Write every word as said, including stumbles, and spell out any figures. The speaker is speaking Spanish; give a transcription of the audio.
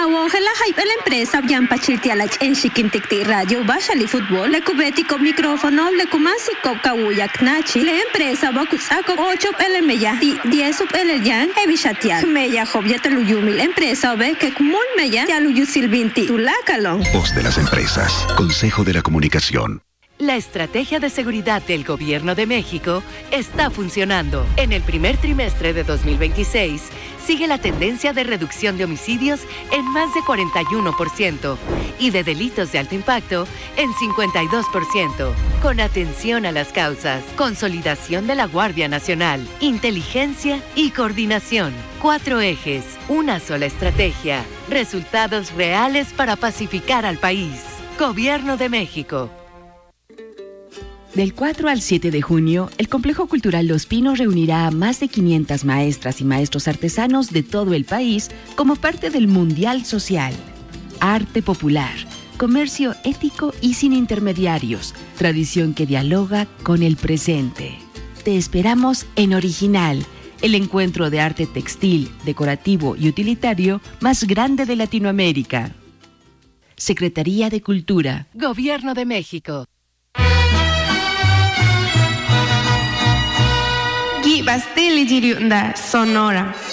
Kawoje la hype la empresa Bian Pachiltialach en Shikintikti Radio Bashali Fútbol le cubetico micrófono le kumasico Kawuyak Nachi la empresa Bakusako ocho el meya diez el yan Evishatial Meya Jobia Teluyumi la empresa Obe que Kumul Meya Yaluyu Silvinti Tulakalon. Voz de las empresas. Consejo de la Comunicación. La estrategia de seguridad del Gobierno de México está funcionando. En el primer trimestre de dos mil veintiséis, sigue la tendencia de reducción de homicidios en más de cuarenta y uno por ciento y de delitos de alto impacto en cincuenta y dos por ciento. Con atención a las causas, consolidación de la Guardia Nacional, inteligencia y coordinación. Cuatro ejes, una sola estrategia, resultados reales para pacificar al país. Gobierno de México. Del cuatro al siete de junio, el Complejo Cultural Los Pinos reunirá a más de quinientas maestras y maestros artesanos de todo el país como parte del Mundial Social. Arte popular, comercio ético y sin intermediarios, tradición que dialoga con el presente. Te esperamos en Original, el encuentro de arte textil, decorativo y utilitario más grande de Latinoamérica. Secretaría de Cultura. Gobierno de México. Bastili Giriunda, Sonora.